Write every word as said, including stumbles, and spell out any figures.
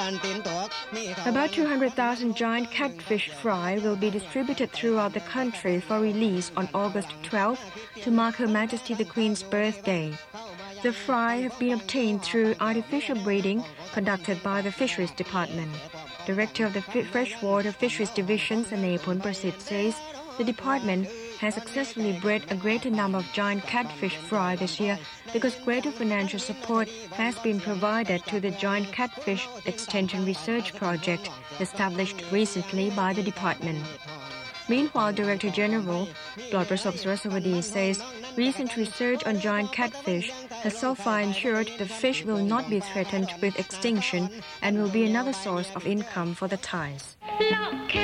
About two hundred thousand giant catfish fry will be distributed throughout the country for release on August twelfth to mark Her Majesty the Queen's birthday. The fry have been obtained through artificial breeding conducted by the Fisheries Department. Director of the Freshwater Fisheries Division, Sanepun Prasit, says the department has successfully bred a greater number of giant catfish fry this year because greater financial support has been provided to the Giant Catfish Extension Research Project established recently by the department. Meanwhile, Director General Plodprasop Saraswati says recent research on giant catfish has so far ensured the fish will not be threatened with extinction and will be another source of income for the Thais.